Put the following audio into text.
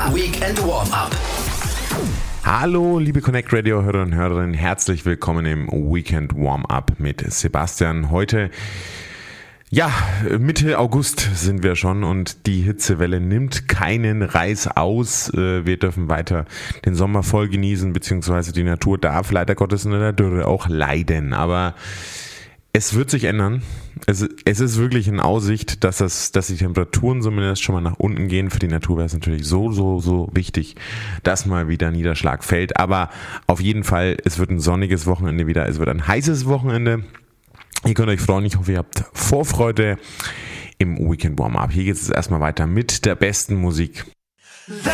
Weekend Warm-Up. Hallo, liebe Connect Radio Hörerinnen und Hörer, herzlich willkommen im Weekend Warm-Up mit Sebastian. Heute, Mitte August sind wir schon und die Hitzewelle nimmt keinen Reiß aus. Wir dürfen weiter den Sommer voll genießen, beziehungsweise die Natur darf leider Gottes in der Dürre auch leiden. Aber es wird sich ändern. Es ist wirklich in Aussicht, dass die Temperaturen zumindest schon mal nach unten gehen. Für die Natur wäre es natürlich so wichtig, dass mal wieder Niederschlag fällt. Aber auf jeden Fall, es wird ein sonniges Wochenende wieder. Es wird ein heißes Wochenende. Ihr könnt euch freuen. Ich hoffe, ihr habt Vorfreude im Weekend Warm-Up. Hier geht es erstmal weiter mit der besten Musik.